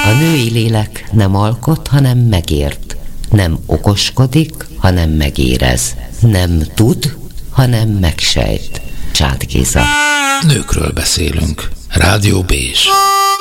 A női lélek nem alkot, hanem megért. Nem okoskodik, hanem megérez. Nem tud, hanem megsejt. Csád Géza. Nőkről beszélünk. Rádió Bézs.